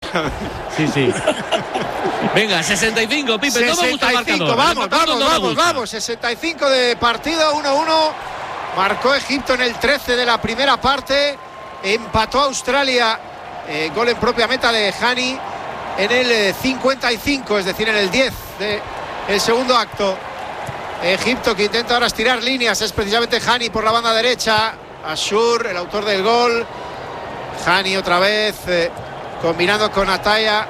Sí. Venga, 65, Pipe. 65, vamos. 65 de partido, 1-1. Marcó Egipto en el 13 de la primera parte. Empató Australia. Gol en propia meta de Hani en el 55, es decir, en el 10 del segundo acto. Egipto que intenta ahora estirar líneas. Es precisamente Hani por la banda derecha. Ashur, el autor del gol. Hani otra vez combinando con Ataya.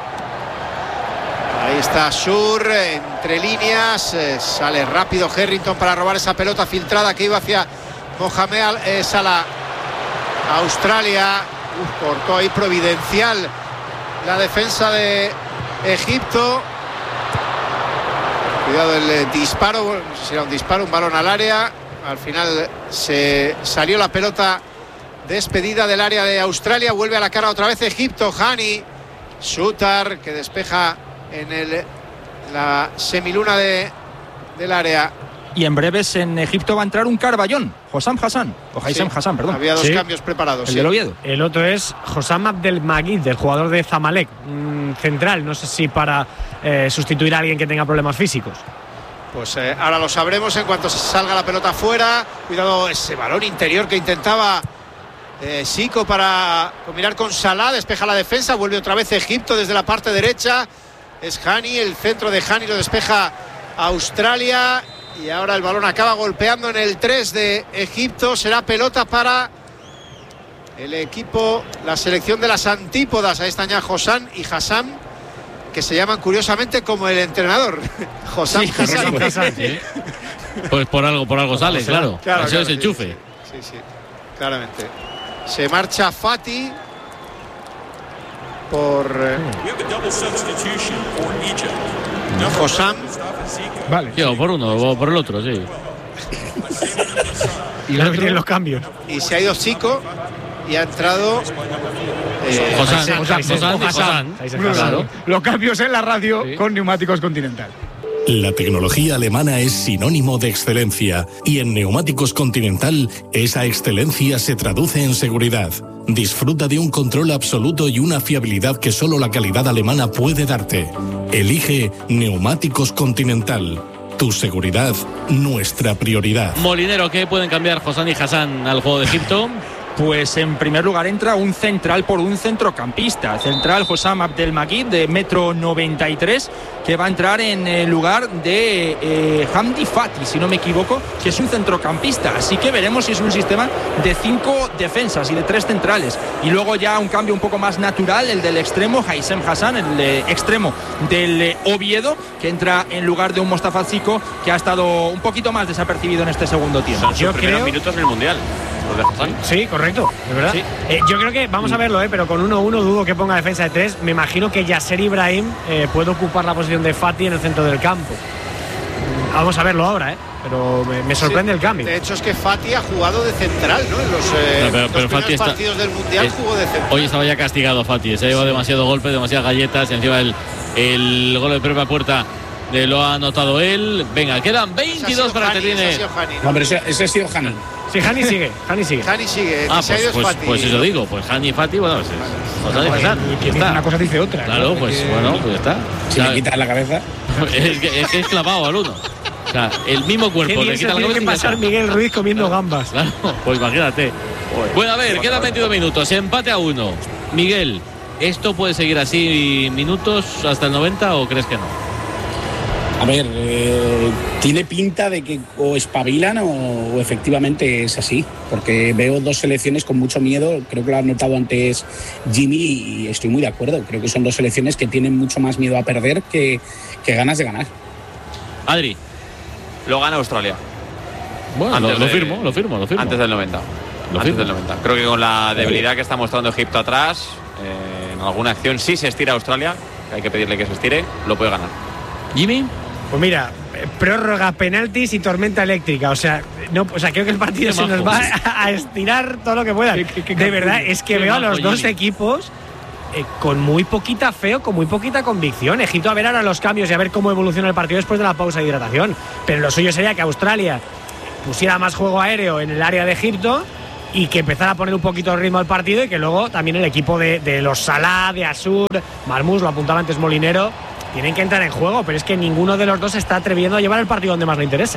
Ahí está Ashur entre líneas. Sale rápido Harrington para robar esa pelota filtrada que iba hacia Mohamed Salah. Australia cortó ahí providencial la defensa de Egipto. Cuidado el disparo, no sé si era un disparo, un balón al área. Al final se salió la pelota despedida del área de Australia. Vuelve a la cara otra vez Egipto. Hani, Shooter que despeja en la semiluna del área. Y en breves en Egipto va a entrar un Carballón, Hossam Hassan, perdón. Había dos cambios preparados. El del Oviedo. El otro es Hossam Abdelmajid, del jugador de Zamalek, central. No sé si para sustituir a alguien que tenga problemas físicos. Pues ahora lo sabremos en cuanto salga la pelota fuera. Cuidado ese balón interior que intentaba Sico para combinar con Salah. Despeja la defensa, vuelve otra vez Egipto desde la parte derecha. Es Hani, el centro de Hani lo despeja Australia. Y ahora el balón acaba golpeando en el 3 de Egipto. Será pelota para el equipo, la selección de las antípodas. Ahí están ya Hossam y Hassan, que se llaman curiosamente como el entrenador. Hossam Hassan. Sí. Pues por algo sale, claro. Eso es enchufe. Sí, claramente. Se marcha Fati por Hossam. Vale. Sí, o por uno o por el otro, sí. Y luego tienen los cambios. Y se ha ido Sico y ha entrado Hassan. Claro. Los cambios en la radio con Neumáticos Continental. La tecnología alemana es sinónimo de excelencia y en Neumáticos Continental esa excelencia se traduce en seguridad. Disfruta de un control absoluto y una fiabilidad que solo la calidad alemana puede darte. Elige Neumáticos Continental. Tu seguridad, nuestra prioridad. Molinero, ¿qué pueden cambiar Hossam y Hassan al juego de Egipto? Pues en primer lugar entra un central por un centrocampista. Central Hossam Abdelmajid de 1,93 m, que va a entrar en lugar de Hamdi Fati, si no me equivoco, que es un centrocampista. Así que veremos si es un sistema de 5 defensas y de 3 centrales. Y luego ya un cambio un poco más natural, el del extremo, Haissem Hassan, el extremo del Oviedo, que entra en lugar de un Mostafa Zico, que ha estado un poquito más desapercibido en este segundo tiempo. Yo creo minutos en el Mundial. Sí, correcto, es verdad. Sí. Yo creo que vamos a verlo, pero con 1-1 dudo que ponga defensa de 3. Me imagino que Yasser Ibrahim puede ocupar la posición de Fati en el centro del campo. Vamos a verlo ahora, pero me sorprende el cambio. De hecho es que Fati ha jugado de central, ¿no? En los pero Fati partidos del Mundial jugó de central. Hoy estaba ya castigado Fati, se ha llevado demasiado golpe, demasiadas galletas, y encima el gol de propia puerta lo ha anotado él. Venga, quedan 22 para que termine. Hombre, ese ha sido Hani. Sí, Hani sigue. Hani sigue. Pues eso digo, pues Hani y Fati, bueno, una cosa dice otra. Claro, pues bueno, pues ya está. Si le quitas la cabeza. Es que es clavado al uno. O sea, el mismo cuerpo le quita la cabeza. Tiene que pasar Miguel Ruiz comiendo gambas. Claro, pues imagínate. Bueno, a ver, quedan 22 minutos, empate a 1. Miguel, ¿esto puede seguir así minutos hasta el 90 o crees que no? A ver, tiene pinta de que o espabilan o efectivamente es así, porque veo dos selecciones con mucho miedo. Creo que lo ha notado antes Jimmy y estoy muy de acuerdo. Creo que son dos selecciones que tienen mucho más miedo a perder que ganas de ganar. Adri. Lo gana Australia. Bueno, lo firmo. Antes del 90. Creo que con la debilidad que está mostrando Egipto atrás, en alguna acción, si se estira Australia, hay que pedirle que se estire, lo puede ganar. Jimmy. Pues mira, prórroga, penaltis y tormenta eléctrica. O sea, creo que el partido se nos va a estirar todo lo que pueda. De verdad, es que veo a los dos equipos con muy poquita fe o con muy poquita convicción. Egipto a ver ahora los cambios y a ver cómo evoluciona el partido después de la pausa de hidratación. Pero lo suyo sería que Australia pusiera más juego aéreo en el área de Egipto y que empezara a poner un poquito de ritmo al partido, y que luego también el equipo de los Salah, de Asur, Marmús, lo apuntaba antes Molinero, tienen que entrar en juego, pero es que ninguno de los dos se está atreviendo a llevar el partido donde más le interese.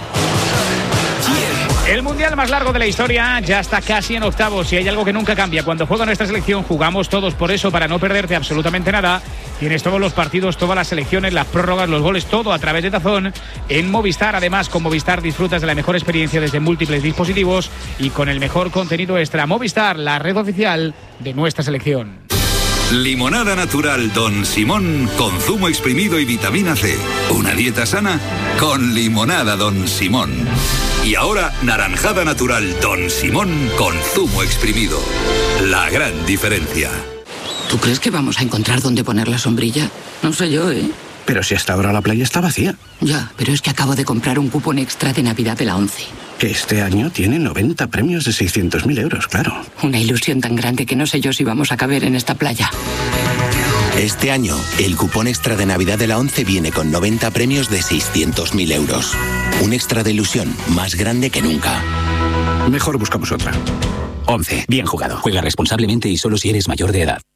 El mundial más largo de la historia ya está casi en octavos, y hay algo que nunca cambia. Cuando juega nuestra selección, jugamos todos. Por eso, para no perderte absolutamente nada, tienes todos los partidos, todas las selecciones, las prórrogas, los goles, todo a través de DAZN en Movistar. Además, con Movistar disfrutas de la mejor experiencia desde múltiples dispositivos y con el mejor contenido extra. Movistar, la red oficial de nuestra selección. Limonada natural Don Simón con zumo exprimido y vitamina C. Una dieta sana con limonada Don Simón. Y ahora naranjada natural Don Simón con zumo exprimido. La gran diferencia. ¿Tú crees que vamos a encontrar dónde poner la sombrilla? No sé yo, ¿eh? Pero si hasta ahora la playa está vacía. Ya, pero es que acabo de comprar un cupón extra de Navidad de la 11. Que este año tiene 90 premios de 600.000 euros, claro. Una ilusión tan grande que no sé yo si vamos a caber en esta playa. Este año, el cupón extra de Navidad de la 11 viene con 90 premios de 600.000 euros. Un extra de ilusión más grande que nunca. Mejor buscamos otra. 11. Bien jugado. Juega responsablemente y solo si eres mayor de edad.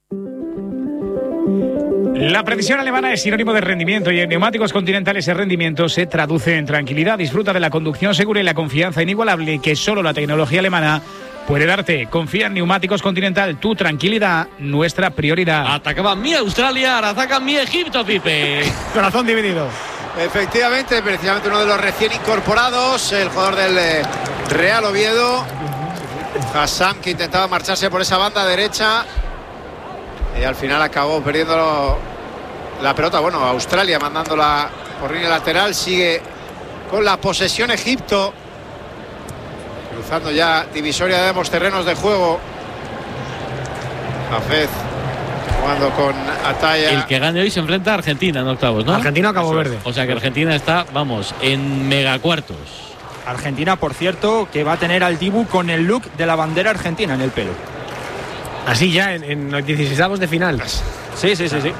La precisión alemana es sinónimo de rendimiento, y en Neumáticos Continental ese rendimiento se traduce en tranquilidad. Disfruta de la conducción segura y la confianza inigualable que solo la tecnología alemana puede darte. Confía en Neumáticos Continental, tu tranquilidad, nuestra prioridad. Atacaba mi Australia, ahora ataca mi Egipto, Pipe. Corazón dividido. Efectivamente, precisamente uno de los recién incorporados, el jugador del Real Oviedo, Hassam, que intentaba marcharse por esa banda derecha y al final acabó perdiendo la pelota. Bueno, Australia mandándola por línea lateral, sigue con la posesión Egipto, cruzando ya divisoria de ambos terrenos de juego. Hafez jugando con Ataya. El que gane hoy se enfrenta a Argentina en octavos, ¿no? Argentina o Cabo Verde. O sea que Argentina está, vamos, en megacuartos. Argentina, por cierto, que va a tener al Dibu con el look de la bandera argentina en el pelo. Así ya, en los 16avos de final. Sí.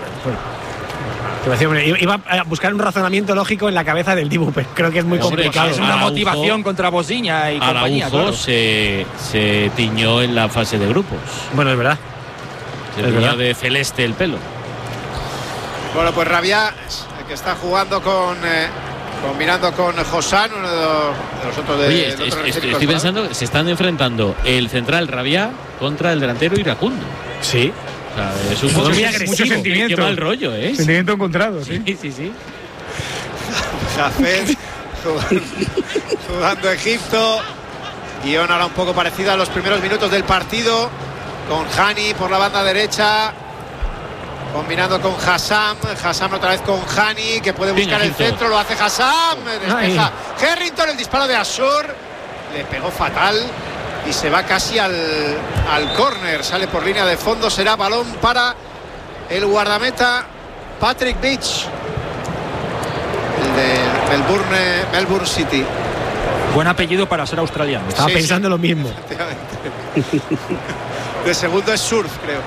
Iba a buscar un razonamiento lógico en la cabeza del Dibu, pero creo que es muy complicado. Es una motivación contra Bosniña y compañía. Araujo, claro. se tiñó en la fase de grupos. Bueno, es verdad. Se tiñó de celeste el pelo. Bueno, pues Rabiá, que está jugando combinando con Josán, uno de los otros de. Oye, estoy pensando que se están enfrentando el central Rabiá contra el delantero Iracundo. Sí. O sea, es un juego muy agresivo. Mucho sentimiento. Qué mal rollo, ¿eh? Sentimiento encontrado, sí. Sí. Jafet jugando Egipto. Guión ahora un poco parecida a los primeros minutos del partido, con Hani por la banda derecha, combinando con Hassam otra vez con Hani, que puede buscar el centro, lo hace Hassam, despeja Herrington, el disparo de Asur, le pegó fatal y se va casi al córner, sale por línea de fondo, será balón para el guardameta Patrick Beach, el de Melbourne City. Buen apellido para ser australiano. Estaba pensando lo mismo. De segundo es surf, creo.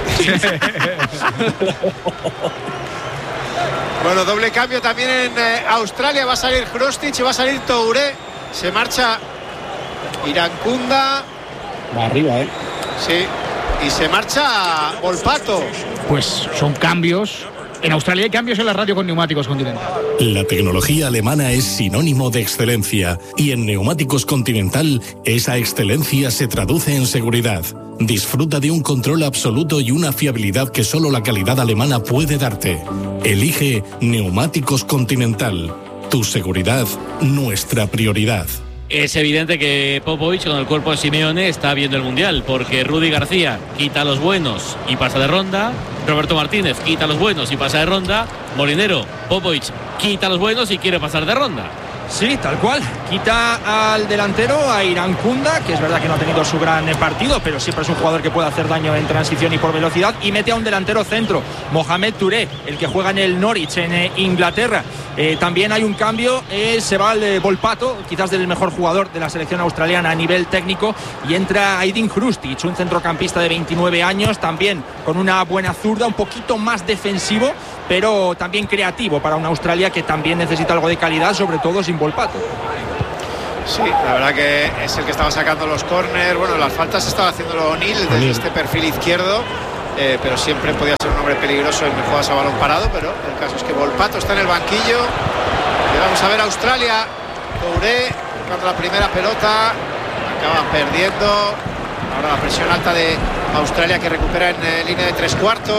Bueno, doble cambio también en Australia. Va a salir Hrustic y va a salir Touré. Se marcha Irankunda. Va arriba, Sí. Y se marcha Volpato. Pues son cambios. En Australia hay cambios en la radio con Neumáticos Continental. La tecnología alemana es sinónimo de excelencia, y en Neumáticos Continental esa excelencia se traduce en seguridad. Disfruta de un control absoluto y una fiabilidad que solo la calidad alemana puede darte. Elige Neumáticos Continental. Tu seguridad, nuestra prioridad. Es evidente que Popovic con el cuerpo de Simeone está viendo el Mundial, porque Rudy García quita los buenos y pasa de ronda, Roberto Martínez quita los buenos y pasa de ronda, Molinero, Popovic quita los buenos y quiere pasar de ronda. Sí, tal cual. Quita al delantero, a Irankunda, que es verdad que no ha tenido su gran partido, pero siempre es un jugador que puede hacer daño en transición y por velocidad, y mete a un delantero centro, Mohamed Touré, el que juega en el Norwich, en Inglaterra. También hay un cambio, se va el Volpato, quizás del mejor jugador de la selección australiana a nivel técnico, y entra Aydin Hrustic, un centrocampista de 29 años, también con una buena zurda, un poquito más defensivo, pero también creativo para una Australia que también necesita algo de calidad, sobre todo sin Volpato. Sí, la verdad que es el que estaba sacando los córner. Bueno, las faltas estaba haciéndolo O'Neill desde este perfil izquierdo, pero siempre podía ser un hombre peligroso en jugadas a balón parado. Pero el caso es que Volpato está en el banquillo. Y vamos a ver a Australia. Touré buscando la primera pelota, acaba perdiendo. Ahora la presión alta de Australia, que recupera en línea de 3/4.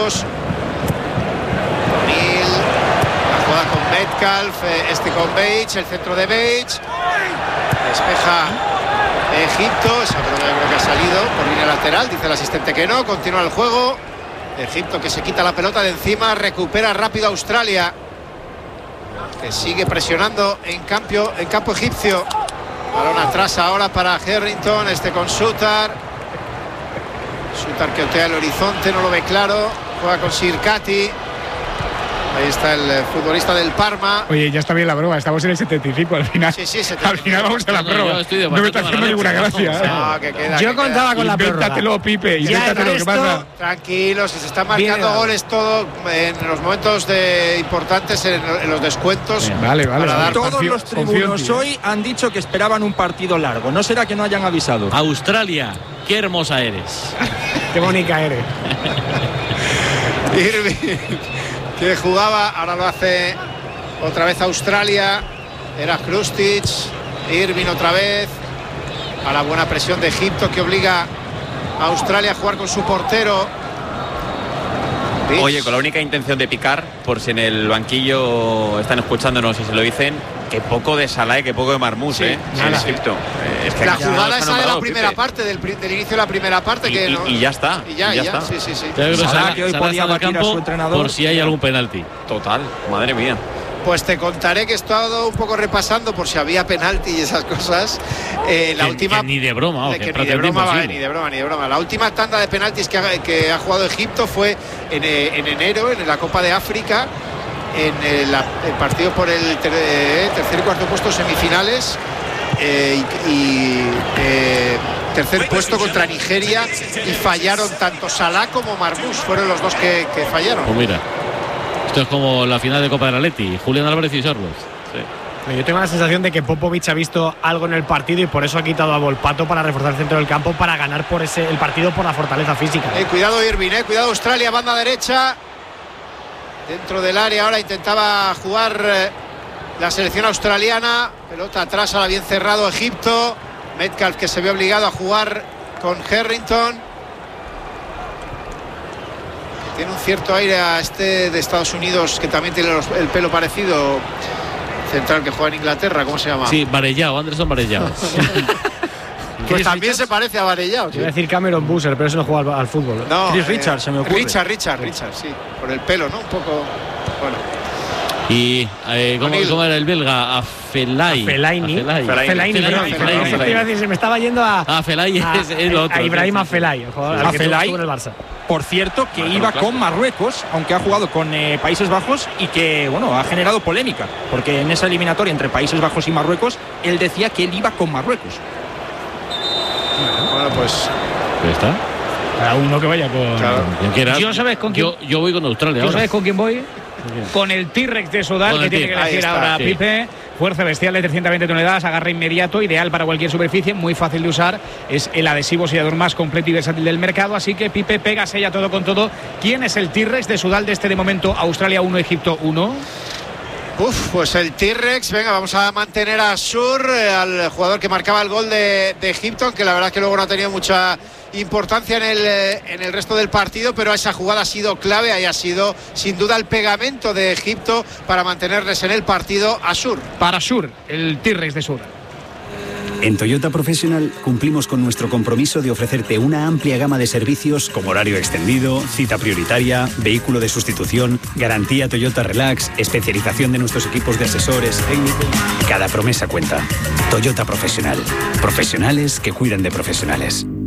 O'Neill, la jugada con Metcalf, con Bates, el centro de Bates. Despeja Egipto, esa pelota yo creo que ha salido por línea lateral, dice el asistente que no. Continúa el juego. Egipto, que se quita la pelota de encima, recupera rápido Australia, que sigue presionando en campo egipcio. Balón atrás ahora para Harrington, con Sutar. Sutar que otea el horizonte, no lo ve claro. Juega con Sirkati. Ahí está el futbolista del Parma. Oye, ya está bien la broma, estamos en el 75 al final. Sí, 75. Al final vamos a la prórroga. No me está haciendo ninguna gracia. Yo contaba con la prórroga. Invéntatelo, Pipe, invéntatelo, que pasa. Tranquilos, se están marcando goles todo en los momentos importantes, en los descuentos. Vale. Todos los tribunos hoy han dicho que esperaban un partido largo. ¿No será que no hayan avisado? Australia, qué hermosa eres. Qué bonita eres. Irving, que jugaba, ahora lo hace otra vez Australia. Era Krustic. Irving otra vez. A la buena presión de Egipto, que obliga a Australia a jugar con su portero. Oye, con la única intención de picar, por si en el banquillo están escuchándonos y se lo dicen, que poco de Salah y que poco de Marmoush, sí, en Egipto. Es que la jugada esa de la primera parte, del inicio de la primera parte, y ya está. Y ya está. Sí. Salah, que hoy podía batir a su entrenador. Por si hay algún penalti. Total, madre mía. Pues te contaré que he estado un poco repasando por si había penalti y esas cosas. La última. Que ni de broma, ni de broma. La última tanda de penaltis que ha jugado Egipto fue en enero, en la Copa de África, en el partido por el tercer y cuarto puesto semifinales. Tercer puesto contra Nigeria, y fallaron tanto Salah como Marmoush, fueron los dos que fallaron. Pues mira, esto es como la final de Copa del Atleti, Julián Álvarez y Sorlos. Sí. Yo tengo la sensación de que Popovic ha visto algo en el partido y por eso ha quitado a Volpato para reforzar el centro del campo, para ganar el partido por la fortaleza física. Cuidado Irving, cuidado Australia, banda derecha, dentro del área. Ahora intentaba jugar la selección australiana, pelota atrás, ahora bien cerrado Egipto. Metcalf, que se ve obligado a jugar con Harrington. Tiene un cierto aire a de Estados Unidos, que también tiene el pelo parecido. Central, que juega en Inglaterra, ¿cómo se llama? Sí, Varellao, Anderson Varellao. Pues también se parece a Varellao. Iba a decir Cameron Busser, pero eso no juega al fútbol. No, Chris Richards, se me ocurre. Richard, sí. Por el pelo, ¿no? Un poco. Bueno. Y ¿cómo era el belga? Fellaini. Se me estaba yendo a Fellaini, es el otro. A Ibrahim Afellay, el jugador al que estuvo en el Barça. Por cierto, que iba con Marruecos, aunque ha jugado con Países Bajos, y que, bueno, ha generado polémica, porque en esa eliminatoria entre Países Bajos y Marruecos, él decía que él iba con Marruecos. Bueno, pues ¿ya está? Cada uno que vaya con... Claro. ¿Yo sabes con quién? Yo voy con Australia. ¿Tú sabes con quién voy? Con el T-Rex de Sudán, que tiene que elegir ahora Pipe. Fuerza bestial de 320 toneladas, agarre inmediato, ideal para cualquier superficie, muy fácil de usar. Es el adhesivo sellador más completo y versátil del mercado. Así que Pipe, pega, sella todo con todo. ¿Quién es el T-Rex de Sudán de momento? Australia 1, Egipto 1. Pues el T-Rex, venga, vamos a mantener a Sur, al jugador que marcaba el gol de Egipto, aunque la verdad que luego no ha tenido mucha importancia en el resto del partido, pero esa jugada ha sido clave, ahí ha sido sin duda el pegamento de Egipto para mantenerles en el partido a Sur. Para Sur, el T-Rex de Sur. En Toyota Professional cumplimos con nuestro compromiso de ofrecerte una amplia gama de servicios como horario extendido, cita prioritaria, vehículo de sustitución, garantía Toyota Relax, especialización de nuestros equipos de asesores técnicos. Cada promesa cuenta. Toyota Professional. Profesionales que cuidan de profesionales.